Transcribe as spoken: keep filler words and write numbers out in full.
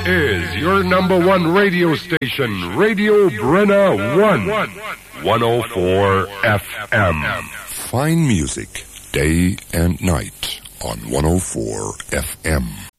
is your number one radio station, Radio Brenna one, one oh four F M. Fine music, day and night on one oh four F M.